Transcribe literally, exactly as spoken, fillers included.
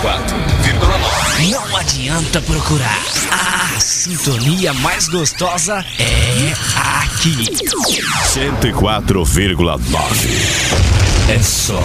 quatro vírgula nove. Não adianta procurar. A sintonia mais gostosa é aqui. cento e quatro vírgula nove. É só